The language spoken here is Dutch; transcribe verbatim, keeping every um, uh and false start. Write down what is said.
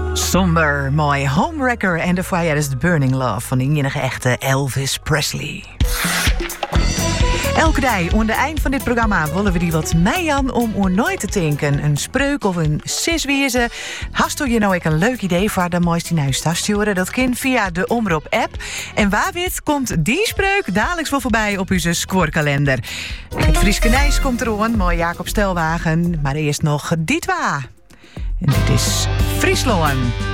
Somber, mooi Homewrecker en de Fire is the Burning Love van de enige echte Elvis Presley. Elke dag, aan het eind van dit programma, willen we die wat mij aan om oor nooit te denken. Een spreuk of een siswezen. Hast je nou ook een leuk idee voor de mooiste naar sturen? Dat kan via de Omroep-app. En waar weet komt die spreuk dadelijk wel voorbij op onze scorekalender. Het Frieske Nijs komt eraan, mooi Jacob Stelwagen. Maar eerst nog dit waar. En dit is Friesland.